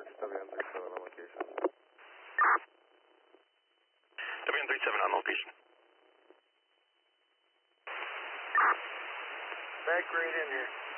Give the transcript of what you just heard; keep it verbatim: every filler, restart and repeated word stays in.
Works W N three seven on location. W N three seven on location. Back right in here.